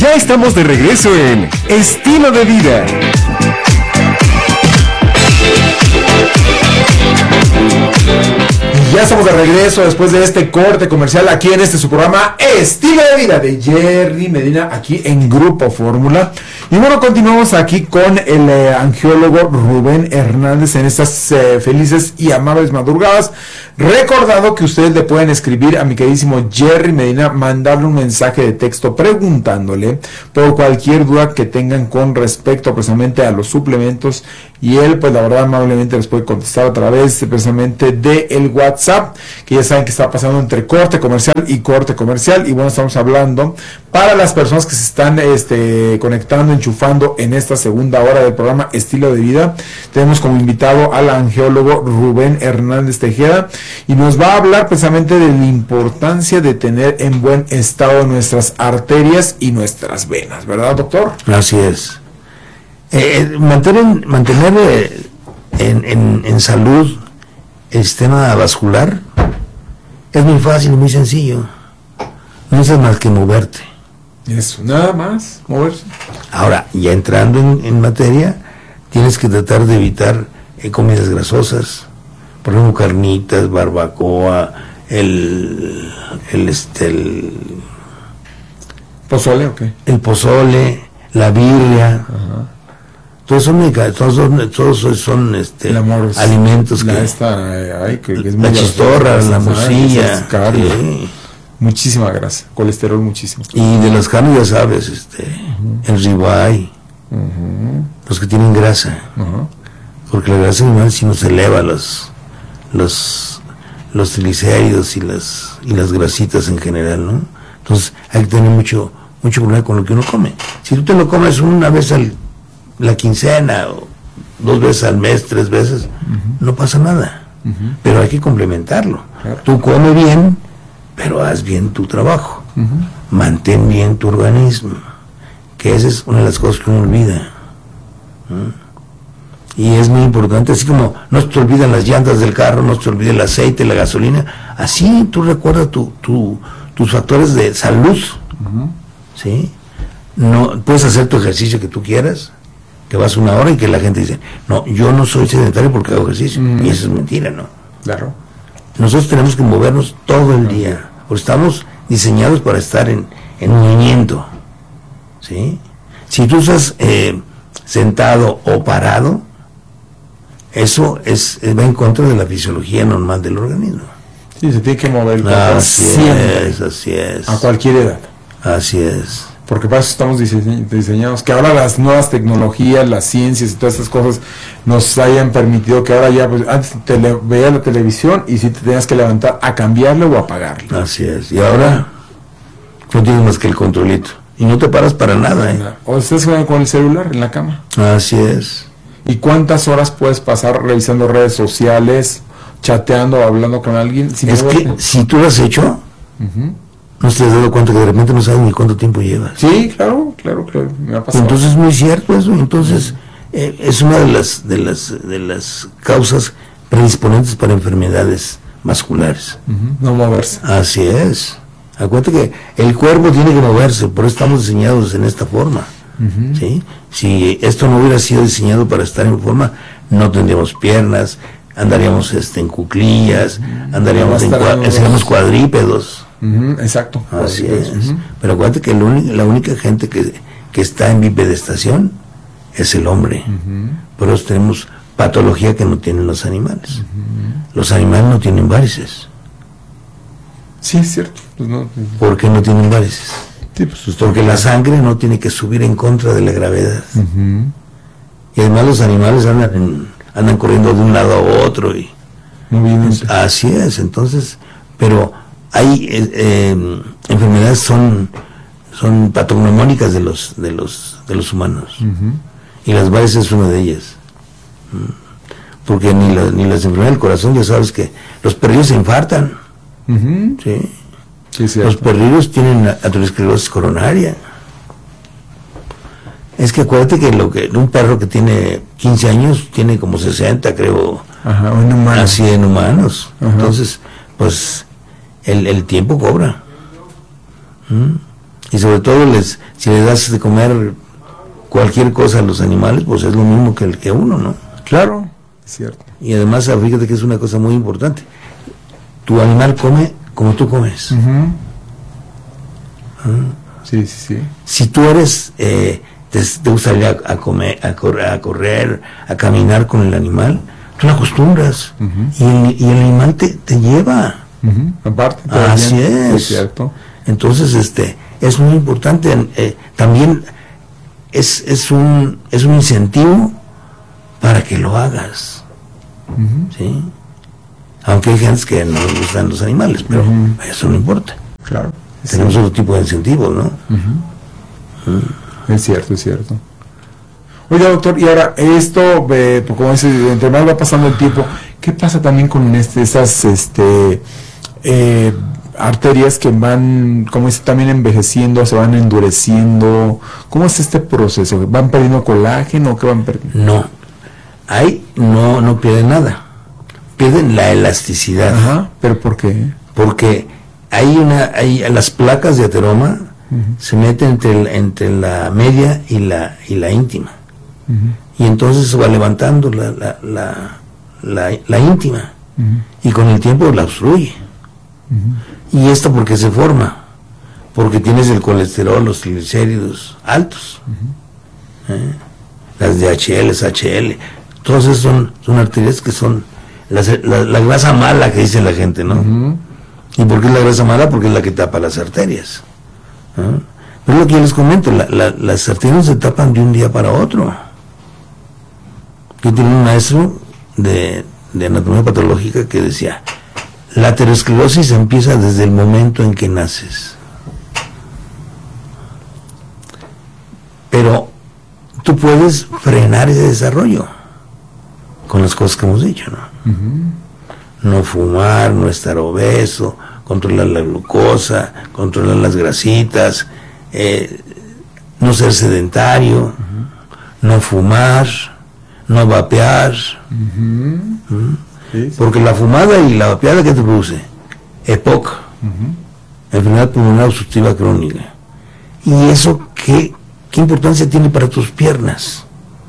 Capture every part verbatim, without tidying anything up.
Ya estamos de regreso en Estilo de Vida. Ya estamos de regreso después de este corte comercial aquí en este su programa Estilo de Vida de Jerry Medina, aquí en Grupo Fórmula. Y bueno, continuamos aquí con el eh, angiólogo Rubén Hernández en estas eh, felices y amables madrugadas. Recordando que ustedes le pueden escribir a mi queridísimo Jerry Medina, mandarle un mensaje de texto preguntándole por cualquier duda que tengan con respecto precisamente a los suplementos, y él pues la verdad amablemente les puede contestar a través precisamente de el WhatsApp, que ya saben que está pasando entre corte comercial y corte comercial. Y bueno, estamos hablando para las personas que se están este, conectando, enchufando en esta segunda hora del programa Estilo de Vida. Tenemos como invitado al angiólogo Rubén Hernández Tejeda, y nos va a hablar precisamente de la importancia de tener en buen estado nuestras arterias y nuestras venas, ¿verdad, doctor? Así es. Eh, mantener mantener eh, en, en, en salud el sistema vascular es muy fácil y muy sencillo. No es más que moverte. Eso, nada más, moverse. Ahora, ya entrando en, en materia, tienes que tratar de evitar eh, comidas grasosas, por ejemplo, carnitas, barbacoa, el, el este, el pozole, ¿ok? El pozole, la birria. Ajá. Todos son, todos son, todos son este, amor, alimentos la que, esta, ay, que, que es la chistorra, la morcilla, sí. Muchísima grasa, colesterol muchísimo. Y de las carnes ya sabes, este, uh-huh. el ribeye, uh-huh. los que tienen grasa, uh-huh. porque la grasa animal sí nos eleva los, los, los triglicéridos y las, y las grasitas en general, ¿no? Entonces hay que tener mucho, mucho problema con lo que uno come. Si tú te lo comes una vez al la quincena, o dos veces al mes, tres veces, uh-huh. no pasa nada, uh-huh. pero hay que complementarlo. Claro. Tú come bien, pero haz bien tu trabajo, uh-huh. mantén bien tu organismo, que esa es una de las cosas que uno olvida, ¿Mm? y es muy importante, así como no se te olvidan las llantas del carro, no se te olvida el aceite, la gasolina, así tú recuerda tu, tu, tus factores de salud, uh-huh. ¿sí? No, puedes hacer tu ejercicio que tú quieras, que vas una hora y que la gente dice, no, yo no soy sedentario porque hago ejercicio, mm. y eso es mentira, ¿no? Claro. Nosotros tenemos que movernos todo el día, porque estamos diseñados para estar en, en movimiento, ¿sí? Si tú estás eh, sentado o parado, eso es, va en contra de la fisiología normal del organismo. Sí, se tiene que mover el así siempre. es, así es. A cualquier edad. Así es. Porque para eso estamos diseñados, que ahora las nuevas tecnologías, las ciencias y todas estas cosas nos hayan permitido que ahora ya, pues antes te le, veías la televisión y si te tenías que levantar a cambiarle o a apagarle. Así es, y ahora no tienes más que el controlito, y no te paras para nada, ¿eh? O estás con el celular en la cama. Así es. ¿Y cuántas horas puedes pasar revisando redes sociales, chateando o hablando con alguien? Sin es que si tú lo has hecho, uh-huh. no te has dado cuenta que de repente no sabes ni cuánto tiempo llevas. Sí, claro, claro, claro, me ha pasado. Entonces es muy cierto eso. Entonces eh, es una de las de las de las causas predisponentes para enfermedades vasculares. Uh-huh. No moverse. Así es. Acuérdate que el cuerpo tiene que moverse, por eso estamos diseñados en esta forma. Uh-huh. ¿Sí? Si esto no hubiera sido diseñado para estar en forma, no tendríamos piernas, andaríamos este, en cuclillas, uh-huh. andaríamos en cua- seríamos cuadrípedos. Uh-huh, exacto. Así es. Uh-huh. Pero acuérdate que uni- la única gente que, que está en bipedestación es el hombre. Uh-huh. Por eso tenemos patología que no tienen los animales. Uh-huh. Los animales no tienen varices. Sí, es cierto. Pues no, ¿por qué no tienen varices? Sí, pues, porque la sangre no tiene que subir en contra de la gravedad. Uh-huh. Y además los animales andan, en, andan corriendo de un lado a otro. Y, Moviéndose. Así es, entonces, pero hay eh, eh, enfermedades son son patognomónicas de los de los de los humanos, uh-huh. y las varices es una de ellas, porque ni, la, ni las enfermedades del corazón, ya sabes que los perrillos se infartan, uh-huh. ¿sí? Sí, los perrillos tienen aterosclerosis coronaria. Es que acuérdate que lo que un perro que tiene quince años tiene como sesenta, creo. Ajá, en humanos. Así en humanos. Ajá. Entonces, pues el, el tiempo cobra. ¿Mm? Y sobre todo, les si le das de comer cualquier cosa a los animales, pues es lo mismo que el que uno, ¿no? Claro, es cierto. Y además, fíjate que es una cosa muy importante. Tu animal come como tú comes. Uh-huh. ¿Ah? Sí, sí, sí. Si tú eres, eh, te, te gusta ir a, a comer, a correr, a correr, a caminar con el animal, tú lo acostumbras. Uh-huh. y, el, y el animal te, te lleva. Uh-huh. Aparte, así bien, es. es cierto. Entonces, este, es muy importante. Eh, también es, es un, es un incentivo para que lo hagas. Uh-huh. ¿Sí? Aunque hay gente que no les gustan los animales, pero uh-huh. eso no importa. Claro. Tenemos sí. otro tipo de incentivos, ¿no? Uh-huh. Uh. Es cierto, es cierto. Oiga, doctor, y ahora esto, eh, como dice, entre más va pasando el tiempo, ¿qué pasa también con este, esas este, eh, arterias que van, como dice, también envejeciendo, se van endureciendo? ¿Cómo es este proceso? ¿Van perdiendo colágeno o qué van perdiendo? No, ahí no, no pierden nada. Pierden la elasticidad. Ajá, ¿pero por qué? Porque hay una, hay las placas de ateroma uh-huh. se meten entre, el, entre la media y la y la íntima. Uh-huh. Y entonces se va levantando la, la, la, la, la íntima. Uh-huh. Y con el tiempo la obstruye. Uh-huh. ¿Y esto por qué se forma? Porque tienes el colesterol, los triglicéridos altos. Uh-huh. ¿Eh? Las D H L, H L. Todas esas son, son arterias que son la, la, la grasa mala que dice la gente, ¿no? Uh-huh. ¿Y por qué es la grasa mala? Porque es la que tapa las arterias. ¿Eh? Pero lo que yo les comento, la, la, las arterias se tapan de un día para otro. Yo tenía un maestro de, de anatomía patológica que decía, la aterosclerosis empieza desde el momento en que naces. Pero tú puedes frenar ese desarrollo con las cosas que hemos dicho, ¿no? Uh-huh. No fumar, no estar obeso, controlar la glucosa, controlar las grasitas, eh, no ser sedentario, uh-huh. no fumar, no vapear. Uh-huh. ¿Mm? Sí, sí. Porque la fumada y la vapeada, ¿qué te produce? E P O C, uh-huh. enfermedad pulmonar obstructiva crónica. ¿Y eso qué, qué importancia tiene para tus piernas?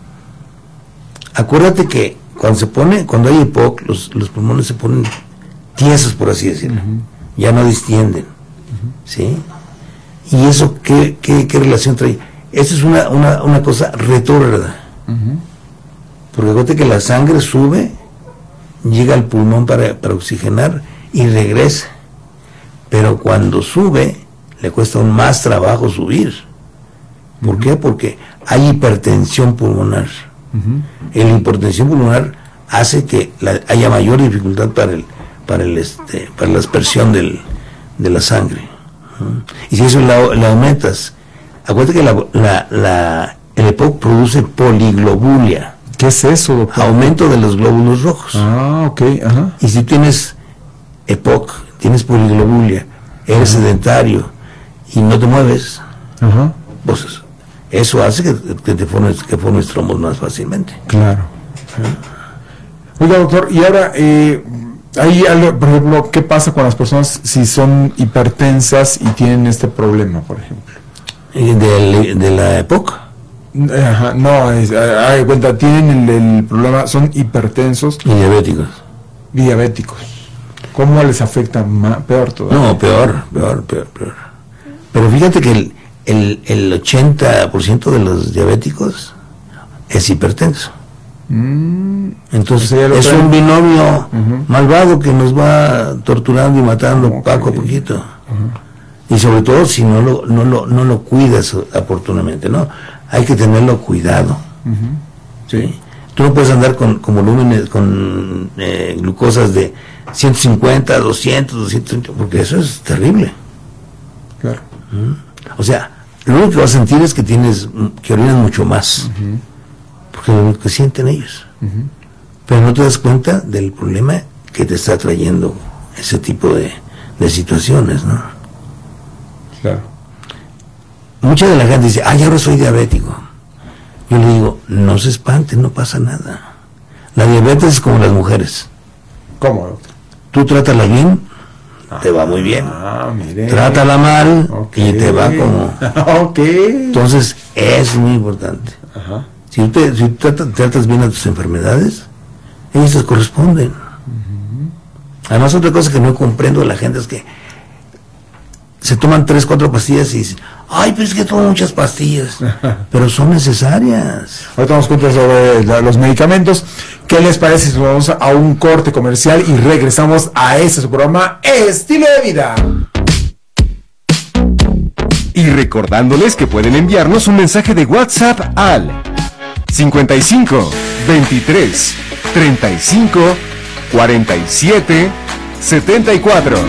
Acuérdate que cuando se pone, cuando hay E P O C, los, los pulmones se ponen tiesos, por así decirlo. Uh-huh. Ya no distienden. Uh-huh. ¿Sí? ¿Y eso qué, qué, qué relación trae? Eso es una, una, una cosa retrógrada. Uh-huh. Porque acuérdate que la sangre sube, llega al pulmón para, para oxigenar y regresa. Pero cuando sube, le cuesta aún más trabajo subir. ¿Por uh-huh. qué? Porque hay hipertensión pulmonar. Uh-huh. La hipertensión pulmonar hace que la, haya mayor dificultad para el, para el este, para la aspersión del, de la sangre. Uh-huh. Y si eso la, la aumentas, acuérdate que la, la, la, el E P O C produce poliglobulia. ¿Qué es eso, doctor? Aumento de los glóbulos rojos. Ah, ok, ajá. Y si tienes E P O C, tienes poliglobulia, eres ajá. sedentario y no te mueves, ajá. pues eso hace que, que te formes, que formes trombos más fácilmente. Claro. ¿Ah? Oiga, doctor, y ahora, eh, hay algo, por ejemplo, ¿qué pasa con las personas si son hipertensas y tienen este problema, por ejemplo? ¿De, de la E P O C? Ajá, no, es, hay cuenta, tienen el, el problema, son hipertensos y diabéticos. Y diabéticos. ¿Cómo les afecta más, peor todavía? No, peor, peor, peor, peor. Pero fíjate que el, el, el ochenta por ciento de los diabéticos es hipertenso. Mm, Entonces es traen. un binomio uh-huh. malvado que nos va torturando y matando okay. poco a poquito. Uh-huh. Y sobre todo si no lo, no lo, no lo cuidas oportunamente, ¿no? Hay que tenerlo cuidado. Uh-huh. ¿Sí? Tú no puedes andar con, con volúmenes, con eh, glucosas de ciento cincuenta, doscientos, doscientos, porque eso es terrible. Claro. ¿Mm? O sea, lo único que vas a sentir es que tienes, que orinas mucho más. Uh-huh. Porque es lo único que sienten ellos. Uh-huh. Pero no te das cuenta del problema que te está trayendo ese tipo de, de situaciones, ¿no? Claro. Mucha de la gente dice, ay, ahora soy diabético. Yo le digo, no se espante, no pasa nada. La diabetes es como las mujeres. ¿Cómo, doctor? Tú trátala bien, te va muy bien. Ah, mire. Trátala mal Okay. y te va como... Ok. Entonces, es muy importante. Ajá. Si tú, te, si tú tratas, tratas bien a tus enfermedades, ellas te corresponden. Uh-huh. Además, otra cosa que no comprendo de la gente es que se toman tres, cuatro pastillas y dicen, ay, pero es que tomo muchas pastillas, pero son necesarias. Ahorita vamos a contar sobre la, los medicamentos. ¿Qué les parece si vamos a un corte comercial y regresamos a este su programa Estilo de Vida? Y recordándoles que pueden enviarnos un mensaje de WhatsApp al cincuenta y cinco, veintitrés, treinta y cinco, cuarenta y siete, setenta y cuatro.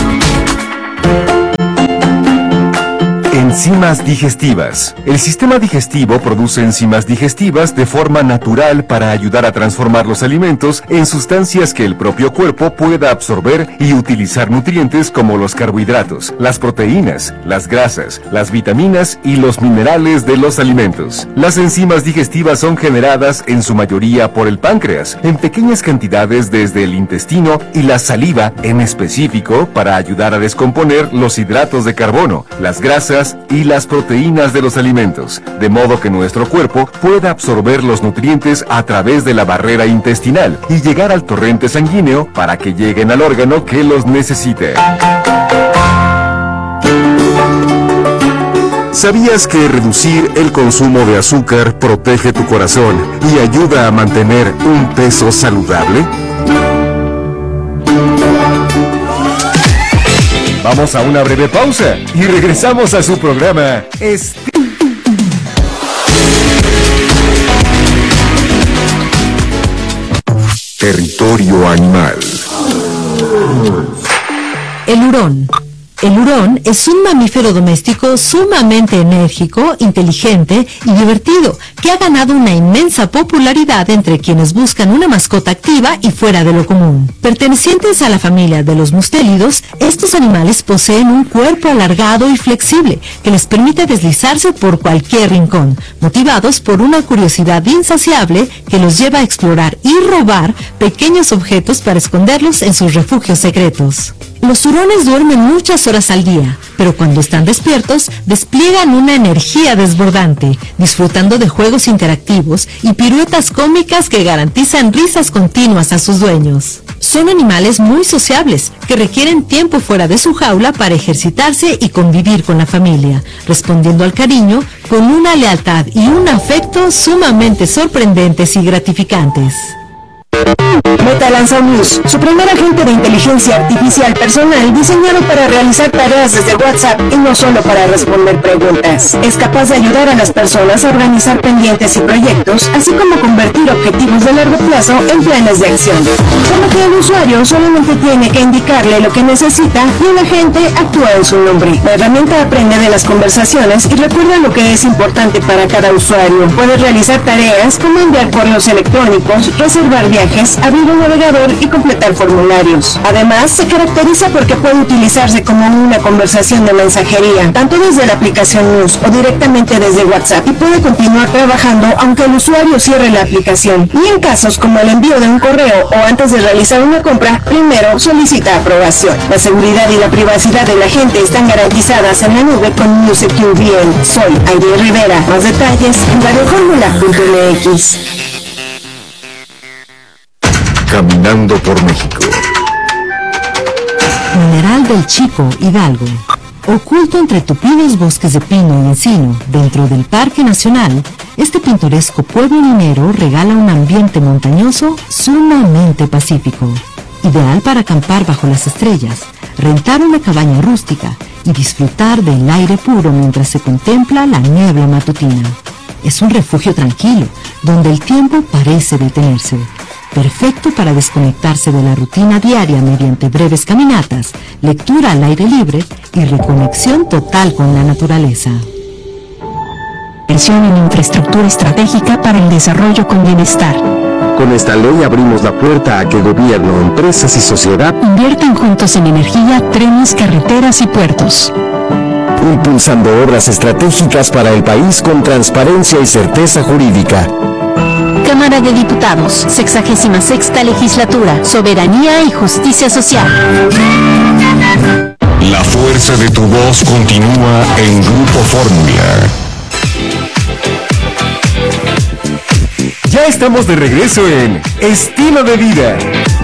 Enzimas digestivas. El sistema digestivo produce enzimas digestivas de forma natural para ayudar a transformar los alimentos en sustancias que el propio cuerpo pueda absorber y utilizar nutrientes como los carbohidratos, las proteínas, las grasas, las vitaminas y los minerales de los alimentos. Las enzimas digestivas son generadas en su mayoría por el páncreas, en pequeñas cantidades desde el intestino y la saliva en específico para ayudar a descomponer los hidratos de carbono, las grasas y las proteínas de los alimentos, de modo que nuestro cuerpo pueda absorber los nutrientes a través de la barrera intestinal y llegar al torrente sanguíneo para que lleguen al órgano que los necesite. ¿Sabías que reducir el consumo de azúcar protege tu corazón y ayuda a mantener un peso saludable? Vamos a una breve pausa y regresamos a su programa Esti- Territorio Animal. El hurón. El hurón es un mamífero doméstico sumamente enérgico, inteligente y divertido, que ha ganado una inmensa popularidad entre quienes buscan una mascota activa y fuera de lo común. Pertenecientes a la familia de los mustélidos, estos animales poseen un cuerpo alargado y flexible que les permite deslizarse por cualquier rincón, motivados por una curiosidad insaciable que los lleva a explorar y robar pequeños objetos para esconderlos en sus refugios secretos. Los hurones duermen muchas horas al día, pero cuando están despiertos despliegan una energía desbordante, disfrutando de juegos interactivos y piruetas cómicas que garantizan risas continuas a sus dueños. Son animales muy sociables, que requieren tiempo fuera de su jaula para ejercitarse y convivir con la familia, respondiendo al cariño con una lealtad y un afecto sumamente sorprendentes y gratificantes. Metalanzanews, su primer agente de inteligencia artificial personal diseñado para realizar tareas desde WhatsApp y no solo para responder preguntas. Es capaz de ayudar a las personas a organizar pendientes y proyectos, así como convertir objetivos de largo plazo en planes de acción. Por lo que el usuario solamente tiene que indicarle lo que necesita y un agente actúa en su nombre. La herramienta aprende de las conversaciones y recuerda lo que es importante para cada usuario. Puede realizar tareas como enviar correos electrónicos, reservar viajes, abrir un navegador y completar formularios. Además, se caracteriza porque puede utilizarse como una conversación de mensajería, tanto desde la aplicación News o directamente desde WhatsApp, y puede continuar trabajando aunque el usuario cierre la aplicación. Y en casos como el envío de un correo o antes de realizar una compra, primero solicita aprobación. La seguridad y la privacidad de la gente están garantizadas en la nube con NewSecure V N. Soy Aide Rivera. Más detalles en radioformula punto eme equis. Caminando por México. Mineral del Chico, Hidalgo. Oculto entre tupidos bosques de pino y encino, dentro del Parque Nacional, este pintoresco pueblo minero regala un ambiente montañoso sumamente pacífico, ideal para acampar bajo las estrellas, rentar una cabaña rústica y disfrutar del aire puro mientras se contempla la niebla matutina. Es un refugio tranquilo, donde el tiempo parece detenerse. Perfecto para desconectarse de la rutina diaria mediante breves caminatas, lectura al aire libre y reconexión total con la naturaleza. Inversión en infraestructura estratégica para el desarrollo con bienestar. Con esta ley abrimos la puerta a que gobierno, empresas y sociedad Inviertan juntos en energía, trenes, carreteras y puertos. impulsando obras estratégicas para el país con transparencia y certeza jurídica. Cámara de Diputados, sexagésima sexta legislatura, Soberanía y Justicia Social. La fuerza de tu voz continúa en Grupo Fórmula. Ya estamos de regreso en Estilo de Vida.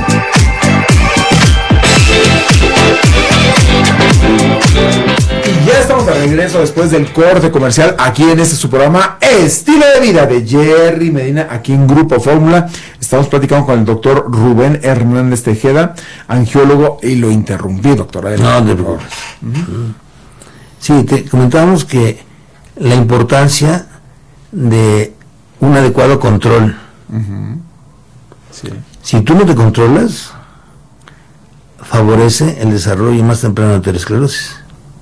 Y ya estamos de regreso después del corte comercial aquí en este su programa Estilo de Vida de Jerry Medina, aquí en Grupo Fórmula. Estamos platicando con el doctor Rubén Hernández Tejeda, angiólogo, y lo interrumpí, doctor. No, no te preocupes. Uh-huh. Sí, te comentábamos que la importancia de un adecuado control. Uh-huh. Sí. Si tú no te controlas, favorece el desarrollo más temprano de aterosclerosis.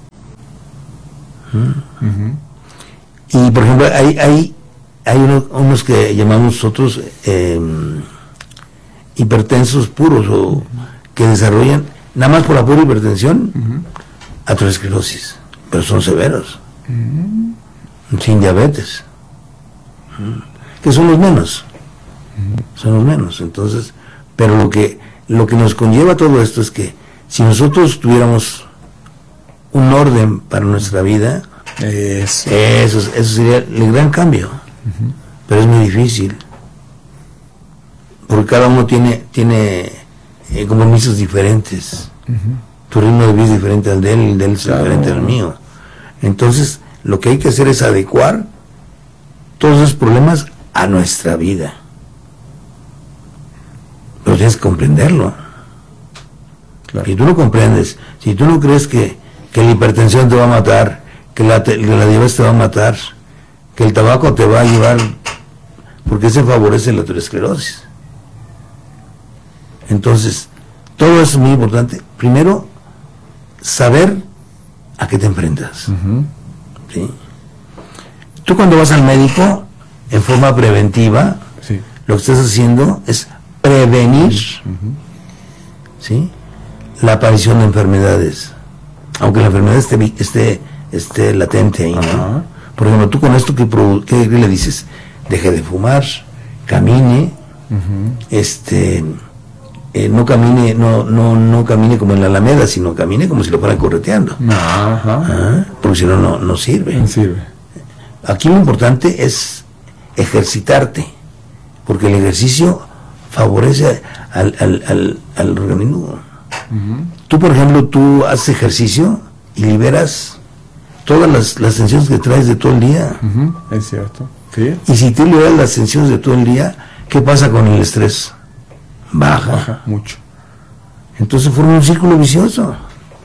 Uh-huh. Y por ejemplo, hay hay, hay uno, unos que llamamos nosotros eh, hipertensos puros, o uh-huh. que desarrollan, nada más por la pura hipertensión, uh-huh. aterosclerosis, pero son severos, uh-huh. sin diabetes, uh-huh. que son los menos, uh-huh. son los menos. Entonces, pero lo que lo que nos conlleva todo esto es que si nosotros tuviéramos un orden para nuestra vida, eso, eso, eso sería el gran cambio. Uh-huh. Pero es muy difícil, porque cada uno tiene tiene eh, compromisos diferentes. Uh-huh. Tu ritmo de vida es diferente al de él, el de él es claro. diferente al mío. Entonces, lo que hay que hacer es adecuar todos esos problemas a nuestra vida. Pero tienes que comprenderlo. Claro. Si tú no comprendes, si tú no crees que, que la hipertensión te va a matar, que la, te, que la diabetes te va a matar, que el tabaco te va a llevar, porque se favorece la aterosclerosis. Entonces, todo eso es muy importante. Primero, saber a qué te enfrentas. Uh-huh. ¿Sí? Tú cuando vas al médico, en forma preventiva, sí. lo que estás haciendo es prevenir, uh-huh. ¿sí? la aparición de enfermedades, aunque la enfermedad esté, esté, esté latente ahí, ¿no? Uh-huh. Por ejemplo, tú con esto, ¿qué, qué le dices? Deje de fumar, camine, uh-huh. este, eh, no camine, no, no, no camine como en la Alameda, sino camine como si lo fueran correteando, uh-huh. ¿Ah? Porque si no, no, no sirve. No sirve. Aquí lo importante es ejercitarte, porque el ejercicio favorece al, al, al, al organismo. Uh-huh. Tú, por ejemplo, tú haces ejercicio y liberas todas las, las tensiones que traes de todo el día. Uh-huh. Es cierto. ¿Sí? Y si tú liberas las tensiones de todo el día, ¿qué pasa con el estrés? Baja. Baja mucho. Entonces forma un círculo vicioso.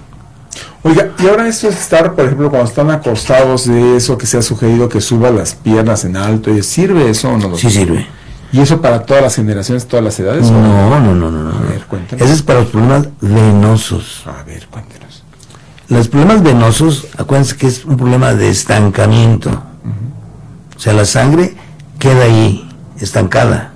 Oiga, y ahora eso es estar, por ejemplo, cuando están acostados, de eso que se ha sugerido que suba las piernas en alto, ¿sirve eso o no? Sí sirve. ¿Y eso para todas las generaciones, todas las edades? No, no, no, no, no. A ver, cuéntanos. Ese es para los problemas venosos. A ver, cuéntanos. Los problemas venosos, acuérdense que es un problema de estancamiento. Uh-huh. O sea, la sangre queda ahí, estancada.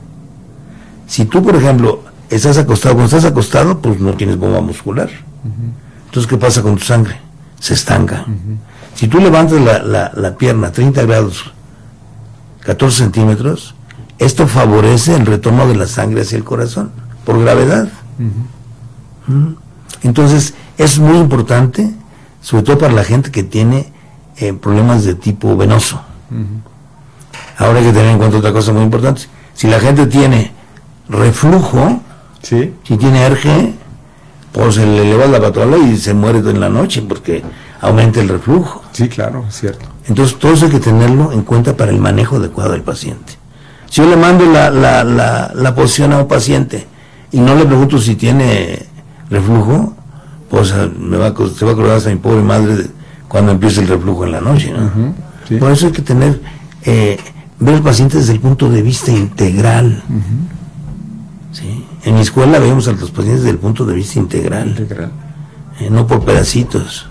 Si tú, por ejemplo, estás acostado, cuando estás acostado, pues no tienes bomba muscular. Uh-huh. Entonces, ¿qué pasa con tu sangre? Se estanca. Uh-huh. Si tú levantas la, la, la pierna treinta grados, catorce centímetros, esto favorece el retorno de la sangre hacia el corazón, por gravedad. Uh-huh. ¿Mm? Entonces, es muy importante, sobre todo para la gente que tiene eh, problemas de tipo venoso. Uh-huh. Ahora hay que tener en cuenta otra cosa muy importante. Si la gente tiene reflujo, ¿sí? si tiene R G, pues se le eleva la patrola y se muere en la noche porque aumenta el reflujo. Sí, claro, es cierto. Entonces, todo eso hay que tenerlo en cuenta para el manejo adecuado del paciente. Si yo le mando la, la, la, la posición a un paciente y no le pregunto si tiene reflujo, pues me va a, se va a acordar hasta mi pobre madre de cuando empieza el reflujo en la noche, ¿no? Uh-huh, sí. Por eso hay que tener, eh, ver al paciente desde el punto de vista integral. Uh-huh. ¿Sí? En mi escuela vemos a los pacientes desde el punto de vista integral, integral. Eh, no por pedacitos.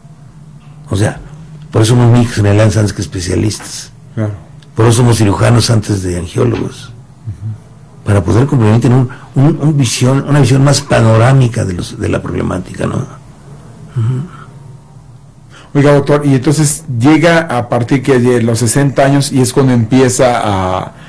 O sea, por eso somos médicos generales antes que especialistas. Claro. Por eso somos cirujanos antes de angiólogos. Uh-huh. Para poder complementar un, un, un visión, una visión más panorámica de, los, de la problemática, ¿no? Uh-huh. Oiga, doctor, y entonces llega a partir que de los sesenta años y es cuando empieza a,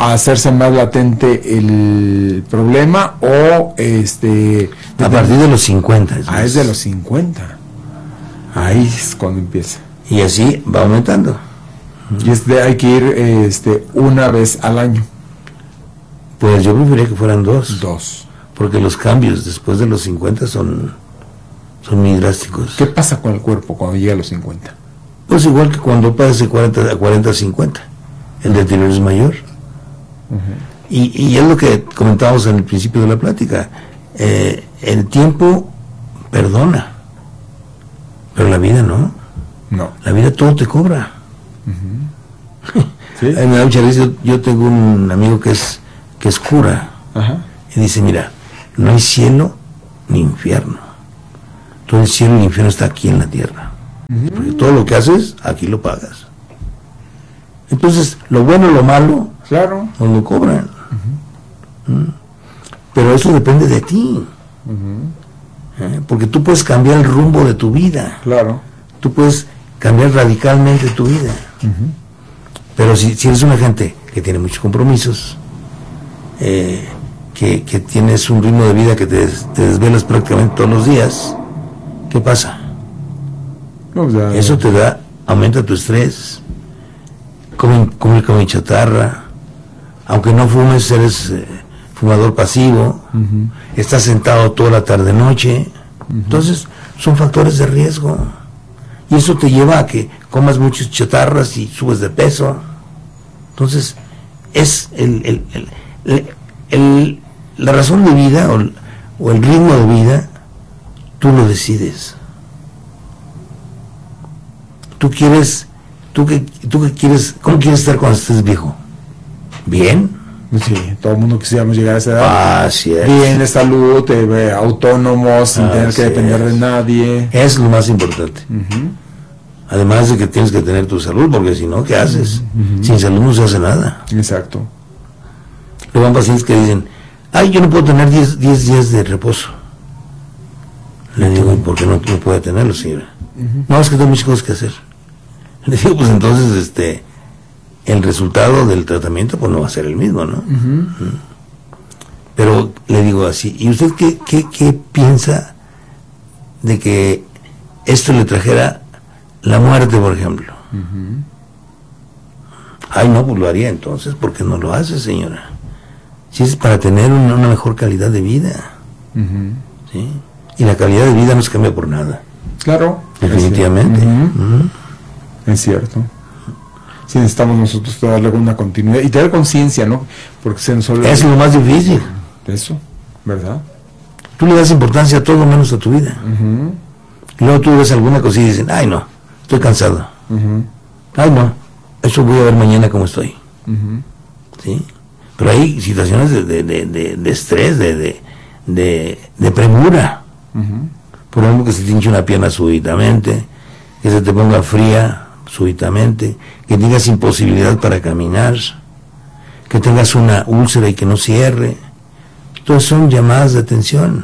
a hacerse más latente el problema o este... A partir de los cincuenta. Es ah, es de los cincuenta. Ahí es cuando empieza. Y así va aumentando. Y es de, hay que ir este, una vez al año. Pues yo preferiría que fueran dos. Dos. Porque los cambios después de los cincuenta son, son muy drásticos. ¿Qué pasa con el cuerpo cuando llega a los cincuenta? Pues igual que cuando pasa de cuarenta a cuarenta a cincuenta. El deterioro es mayor. Uh-huh. y, y es lo que comentábamos en el principio de la plática. Eh, el tiempo perdona, pero la vida no. No. La vida todo te cobra. Uh-huh. ¿Sí? A mí me da mucha risa. Yo, yo tengo un amigo que es que es cura. Ajá. Y dice, mira, no hay cielo ni infierno. Todo el cielo y el infierno está aquí en la tierra. Uh-huh. Porque todo lo que haces, aquí lo pagas. Entonces, lo bueno o lo malo, claro, nos lo cobran. Uh-huh. ¿Mm? Pero eso depende de ti. Uh-huh. ¿Eh? Porque tú puedes cambiar el rumbo de tu vida. Claro. Tú puedes cambiar radicalmente tu vida. Uh-huh. Pero si, si eres una gente que tiene muchos compromisos, eh, que, que tienes un ritmo de vida que te, te desvelas prácticamente todos los días, ¿qué pasa? No, ya, eso te da, aumenta tu estrés, come, come, come chatarra, aunque no fumes, eres eh, fumador pasivo, uh-huh. estás sentado toda la tarde noche, uh-huh. entonces son factores de riesgo, y eso te lleva a que comas muchas chatarras y subes de peso. Entonces es el, el, el, el, el la razón de vida o el, o el ritmo de vida, tú lo decides. Tú quieres, tú que, tú que quieres, ¿cómo quieres estar cuando estés viejo? ¿Bien? Sí, todo el mundo quisiéramos llegar a esa edad. Así es. Bien de salud, eh, autónomos, sin Así tener que depender es. de nadie. Es lo más importante. Uh-huh. Además de que tienes que tener tu salud, porque si no, ¿qué haces? Uh-huh. Sin salud no se hace nada. Exacto. Luego van pacientes que dicen, ay, yo no puedo tener diez días de reposo. Le digo, ¿y por qué no, no puede tenerlo, señora? Uh-huh. No, es que tengo muchas cosas que hacer. Le digo, pues entonces, este, el resultado del tratamiento, pues no va a ser el mismo, ¿no? Uh-huh. Pero le digo así, ¿y usted qué, qué, qué piensa de que esto le trajera la muerte, por ejemplo? Uh-huh. Ay, no, pues lo haría entonces, ¿por qué no lo hace, señora? Si es para tener una, una mejor calidad de vida. Uh-huh. ¿Sí? Y la calidad de vida no se cambia por nada. Claro. Definitivamente. Uh-huh. Uh-huh. Es cierto. Sí, necesitamos nosotros darle una continuidad y tener conciencia, ¿no? Porque se nos olvida. Es lo más difícil. Eso, ¿verdad? Tú le das importancia a todo menos a tu vida. Uh-huh. Y luego tú ves alguna cosilla y dicen, ay no, estoy cansado. Uh-huh. Ay no, eso voy a ver mañana cómo estoy. Uh-huh. ¿Sí? Pero hay situaciones de, de, de, de, de estrés, de, de, de, de premura. Uh-huh. Por ejemplo, que se te hinche una pierna súbitamente, que se te ponga fría súbitamente, que tengas imposibilidad para caminar, que tengas una úlcera y que no cierre. Todas son llamadas de atención.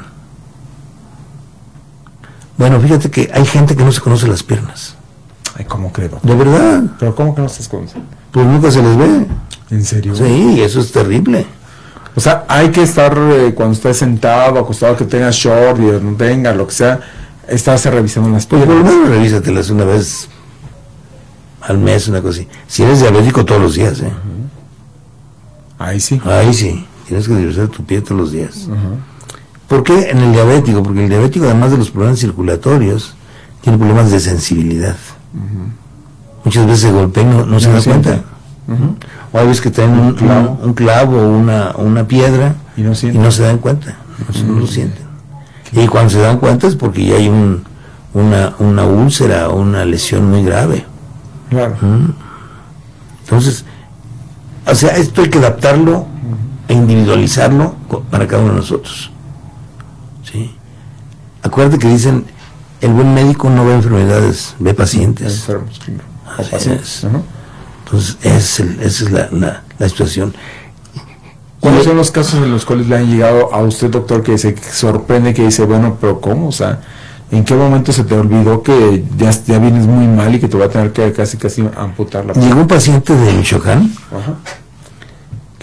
Bueno, fíjate que hay gente que no se conoce las piernas. Ay, ¿cómo creo? ¿De verdad? ¿Pero cómo que no se conocen? Pues nunca se les ve. ¿En serio? Sí, eso es terrible. O sea, hay que estar eh, cuando estés sentado, acostado, que tengas short y no tengas, lo que sea, estás revisando las Pues piernas. por lo menos revísatelas una vez al mes, una cosa así. Si eres diabético, todos los días, ¿eh? Uh-huh. Ahí sí. Ahí sí, tienes que revisar tu pie todos los días. Uh-huh. ¿Por qué en el diabético? Porque el diabético, además de los problemas circulatorios, tiene problemas de sensibilidad. Uh-huh. Muchas veces se golpea y no, no, no se da cuenta. Uh-huh. O hay veces que traen un, un clavo, un, un clavo o una, una piedra y no, y no se dan cuenta, no, uh-huh. no lo sienten. Y cuando se dan cuenta es porque ya hay un, una, una úlcera o una lesión muy grave. Claro. Uh-huh. Entonces, o sea, esto hay que adaptarlo uh-huh. e individualizarlo para cada uno de nosotros. ¿Sí? Acuérdate que dicen, el buen médico no ve enfermedades, ve pacientes. Enfermos primero. Así pacientes. es. Uh-huh. Entonces, es el, esa es la, la, la situación. ¿Cuáles son los casos en los cuales le han llegado a usted, doctor, que se sorprende, que dice, bueno, pero ¿cómo? O sea, ¿en qué momento se te olvidó que ya, ya vienes muy mal y que te va a tener que casi casi amputar la pierna? Llegó un paciente de Michoacán, Ajá.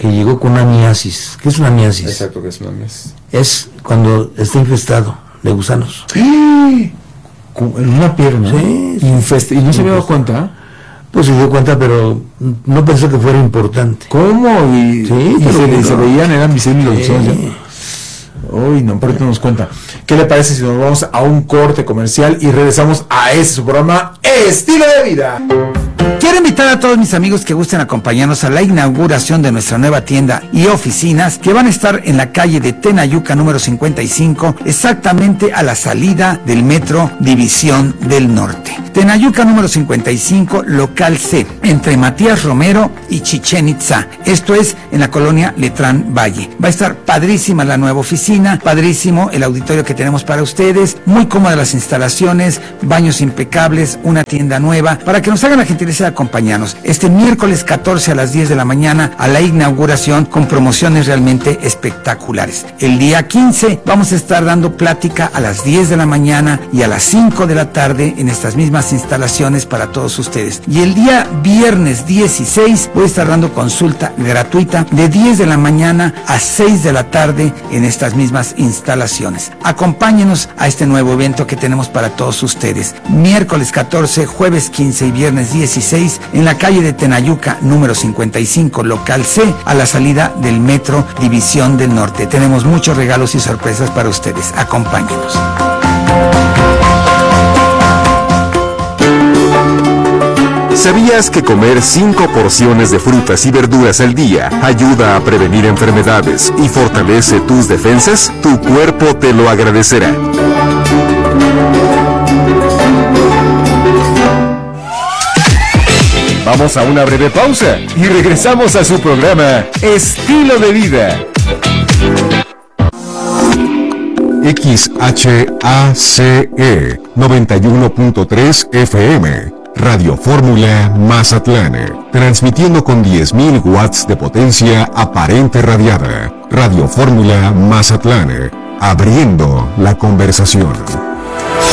que llegó con una miasis. ¿Qué es una miasis? Exacto, que es una miasis. Es cuando está infestado de gusanos. En una pierna. Sí. Infest- y no se había dado cuenta. Pues se dio cuenta, pero no pensó que fuera importante. ¿Cómo? Y, Sí, y pero se, no. se veían, eran visibles los Sí. gusanos. ¿Ya? Uy, no, por ahí nos cuenta. ¿Qué le parece si nos vamos a un corte comercial y regresamos a ese su programa Estilo de Vida? Quiero invitar a todos mis amigos que gusten acompañarnos a la inauguración de nuestra nueva tienda y oficinas que van a estar en la calle de Tenayuca número cincuenta y cinco, exactamente a la salida del metro División del Norte. Tenayuca número cincuenta y cinco, local C, entre Matías Romero y Chichén Itzá. Esto es en la colonia Letrán Valle. Va a estar padrísima la nueva oficina, padrísimo el auditorio que tenemos para ustedes, muy cómodas las instalaciones, baños impecables, una tienda nueva, para que nos hagan la gentileza de acompañarnos este miércoles catorce a las diez de la mañana a la inauguración con promociones realmente espectaculares. El día quince vamos a estar dando plática a las diez de la mañana y a las cinco de la tarde en estas mismas instalaciones para todos ustedes. Y el día viernes dieciséis voy a estar dando consulta gratuita de diez de la mañana a seis de la tarde en estas mismas instalaciones. Acompáñenos a este nuevo evento que tenemos para todos ustedes. Miércoles catorce, jueves quince y viernes dieciséis en la calle de Tenayuca número cincuenta y cinco, local C, a la salida del metro División del Norte. Tenemos muchos regalos y sorpresas para ustedes. Acompáñenos. ¿Sabías que comer cinco porciones de frutas y verduras al día ayuda a prevenir enfermedades y fortalece tus defensas? Tu cuerpo te lo agradecerá. Vamos a una breve pausa y regresamos a su programa Estilo de Vida. X H A C E noventa y uno punto tres F M, Radio Fórmula Mazatlán, transmitiendo con diez mil watts de potencia aparente radiada. Radio Fórmula Mazatlán, abriendo la conversación.